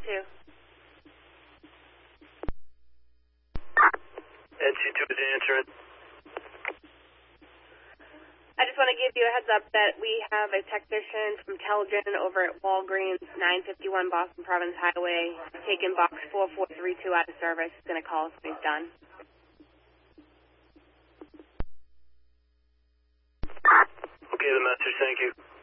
2. NC2 is answering. I just want to give you a heads up that we have a technician from Telgen over at Walgreens, 951 Boston Providence Highway, taking box 4432 out of service. He's going to call us when he's done. Okay, the message, thank you.